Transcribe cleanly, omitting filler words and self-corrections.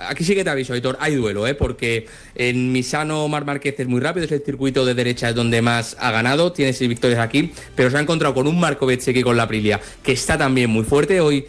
aquí sí que te aviso, Aitor, hay duelo, porque en Misano Marc Márquez es muy rápido, es el circuito de derecha es donde más ha ganado, tiene 6 victorias aquí, pero se ha encontrado con un Marco Bezzecchi con la Aprilia, que está también muy fuerte. Hoy